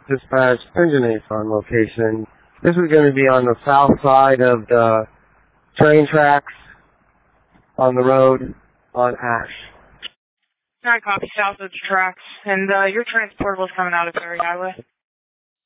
Dispatch, engine 8's on location. This is going to be on the south side of the train tracks on the road on Ash. Alright, copy, south of the tracks. And your transportable is coming out of Ferry Highway.